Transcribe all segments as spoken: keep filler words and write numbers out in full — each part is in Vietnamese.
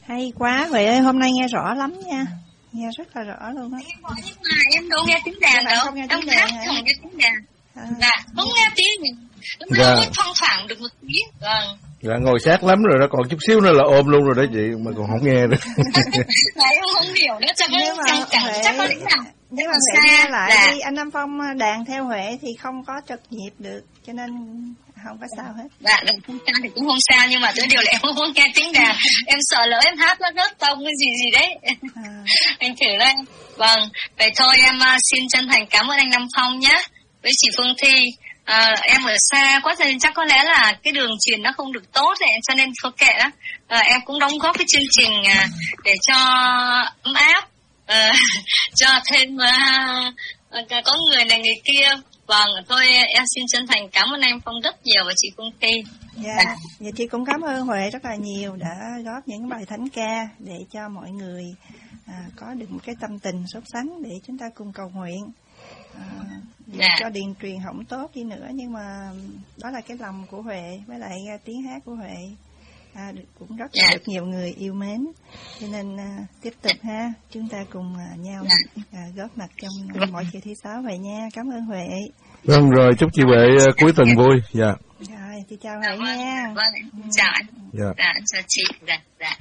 Hay quá, Huệ ơi, hôm nay nghe rõ lắm nha. Nghe rất là rõ luôn á. Nhưng mà em đâu nghe tiếng đàn đâu. Không nghe em tiếng đàn hát không nghe tiếng đàn. À. Dạ, không nghe tiếng. Lúc Dạ. nào mới thoang thoảng được một tí. Vâng. Dạ, ngồi sát lắm rồi đó, còn chút xíu nữa là ôm luôn rồi đó chị, mà còn không nghe nữa. Dạ, em không hiểu nữa, chắc Nếu có mà chẳng chẳng Huệ- chắc có lĩnh nào. Nếu mà Xa, Huệ nghe lại dạ. đi, anh Nam Phong đàn theo Huệ thì không có trật nhịp được, cho nên không có sao hết. Dạ, được không sao thì cũng không sao, nhưng mà cái điều là em không muốn nghe tiếng đàn. Em sợ lỡ em hát nó rớt tông cái gì gì đấy. À. Anh thử đây. Vâng, vậy thôi em uh, xin chân thành cảm ơn anh Nam Phong nhé. Với chị Phương Thi. À, em ở xa quá nên chắc có lẽ là cái đường truyền nó không được tốt này, cho nên thôi kệ đó. À, em cũng đóng góp cái chương trình à, để cho ấm áp, à, cho thêm à, có người này người kia. Vâng, thôi em xin chân thành cảm ơn anh Phong rất nhiều và chị Phương Thi. Dạ, dạ chị cũng cảm ơn Huệ rất là nhiều đã góp những bài thánh ca để cho mọi người à, có được một cái tâm tình sốt sắng để chúng ta cùng cầu nguyện. À, dù Dạ. cho điện truyền không tốt đi nữa, nhưng mà đó là cái lòng của Huệ với lại uh, tiếng hát của Huệ à, được, cũng rất là Dạ. được nhiều người yêu mến, cho nên uh, tiếp tục ha, chúng ta cùng uh, nhau Dạ. uh, góp mặt trong uh, mỗi kỳ thứ sáu Huệ nha. Cảm ơn Huệ. Vâng, rồi chúc chị Huệ uh, cuối tuần vui. Dạ. Rồi, chị chào Dạ, Huệ vâng, nha. vâng, em chào anh. Dạ. Dạ, em chào chị. Dạ, dạ.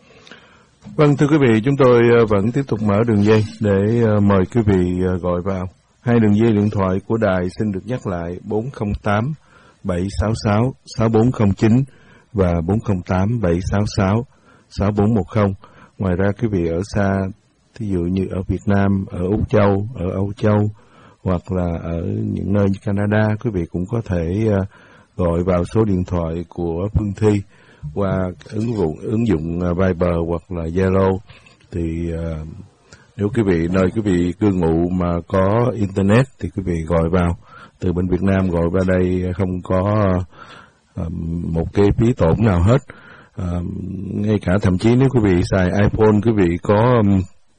Vâng, thưa quý vị, chúng tôi uh, vẫn tiếp tục mở đường dây để uh, mời quý vị uh, gọi vào. Hai đường dây điện thoại của đài xin được nhắc lại bốn không tám bảy sáu sáu sáu bốn không chín và bốn không tám bảy sáu sáu sáu bốn một không. Ngoài ra quý vị ở xa, thí dụ như ở Việt Nam, ở Úc Châu, ở Âu Châu hoặc là ở những nơi như Canada, quý vị cũng có thể uh, gọi vào số điện thoại của Phương Thi qua ứng dụng ứng dụng uh, Viber hoặc là Zalo. Thì uh, nếu quý vị nơi quý vị cư ngụ mà có internet thì quý vị gọi vào từ bên Việt Nam gọi vào đây không có uh, một cái phí tổn nào hết. Uh, ngay cả thậm chí nếu quý vị xài iPhone, quý vị có um,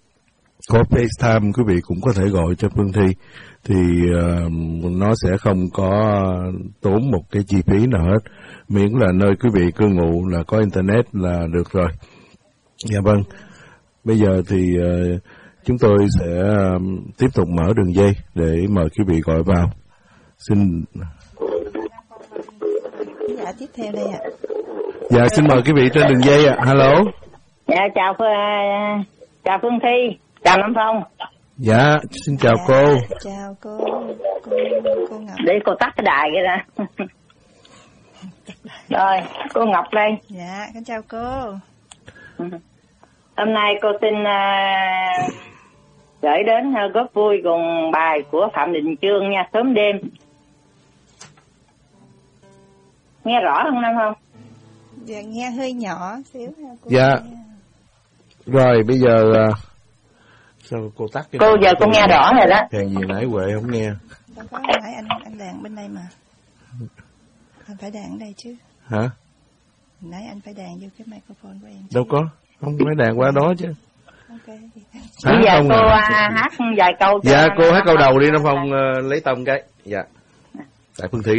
có FaceTime, quý vị cũng có thể gọi cho Phương Thi thì uh, nó sẽ không có tốn một cái chi phí nào hết, miễn là nơi quý vị cư ngụ là có internet là được rồi. Dạ vâng. Bây giờ thì uh, chúng tôi sẽ uh, tiếp tục mở đường dây để mời quý vị gọi vào. Xin Dạ, tiếp theo đây ạ. Dạ, xin mời quý vị trên đường dây ạ. Hello. Dạ, chào Phương, chào Phương Thi, chào Nam Phong. Dạ, xin chào Dạ, cô. chào cô, cô, cô Ngọc. Để cô tắt cái đài kia ra. Rồi, cô Ngọc đây. Dạ, con chào cô. Hôm nay cô xin uh, gửi đến uh, góp vui cùng bài của Phạm Đình Chương nha, Sớm Đêm. Nghe rõ không Nam Phong? Dạ, nghe hơi nhỏ xíu ha cô. Dạ. Nghe. Rồi bây giờ uh, sao cô tắt cái Cô giờ cô nghe rõ rồi đó. Hèn gì nãy Huệ không nghe. Đâu có, nãy anh anh đàn bên đây mà. Anh phải đàn ở đây chứ. Hả? Nãy anh phải đàn vô cái microphone của em. Đâu có, không phải đàn qua đó chứ. Ok. Bây giờ không cô à. uh, hát vài câu cho Dạ, cô hát Nam câu đầu Phong. đi, Nam Phong uh, lấy tông cái. Dạ. Tại Phương Thị